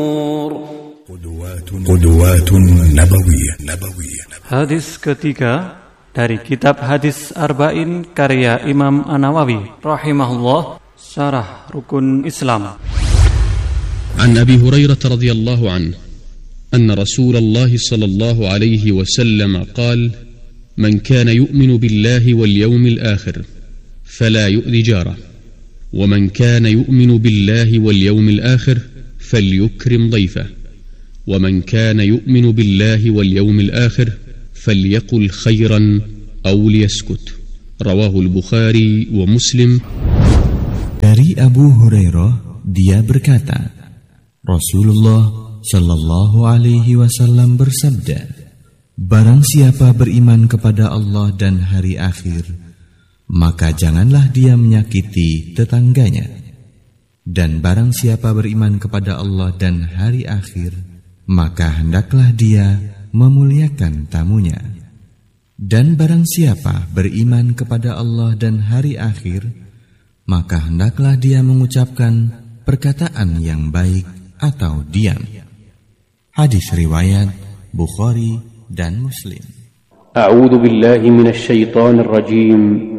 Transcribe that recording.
قدوات نبوية. Hadis ketiga dari kitab Hadis Arba'in karya Imam An-Nawawi rahimahullah, Syarah Rukun Islam. عن أبي هريرة رضي الله عنه أن رسول الله صلى الله عليه وسلم قال: من كان يؤمن بالله واليوم الآخر فلا يؤذي جاره، ومن كان يؤمن بالله واليوم الآخر فليكرم ضيفه، ومن كان يؤمن بالله واليوم الآخر فليقل خيرا أو ليسكت. رواه البخاري ومسلم. Dari Abu Hurairah, dia berkata, Rasulullah Shallallahu Alaihi Wasallam bersabda, barang siapa beriman kepada Allah dan hari akhir, maka janganlah dia menyakiti tetangganya. Dan barang siapa beriman kepada Allah dan hari akhir, maka hendaklah dia memuliakan tamunya. Dan barang siapa beriman kepada Allah dan hari akhir, maka hendaklah dia mengucapkan perkataan yang baik atau diam. Hadis riwayat Bukhari dan Muslim. A'udzu billahi minasy syaithanir rajim.